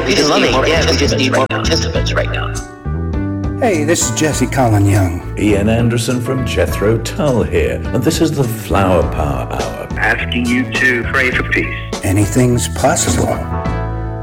We just need more participants right now. Hey, this is Jesse Colin Young. Ian Anderson from Jethro Tull here, and this is the Flower Power Hour. Asking you to pray for peace. Anything's possible.